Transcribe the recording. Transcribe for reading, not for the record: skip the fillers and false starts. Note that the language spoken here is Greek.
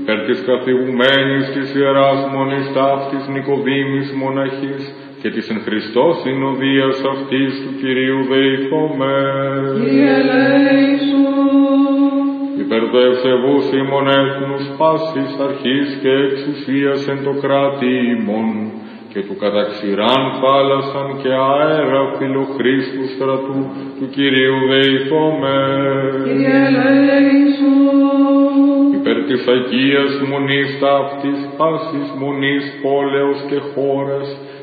υπέρ της καθηγουμένης της Ιεράς Μονής ταύτης Νικοδήμης μοναχής και της εν Χριστώ συνοδείας αυτής του Κυρίου δεηθόμεν. Κύριε ελέησον. Υπέρ του ευσεβούς ημών έθνους πάσης αρχής και εξουσίας εν το κράτη ημών και του καταξηράν θάλασσαν και αέρα φιλοχρήστου στρατού του Κυρίου δεηθόμεν. Κύριε ελέησον. Υπέρ της Αγίας Μονής ταύτης πάσης μονής πόλεως και χώρας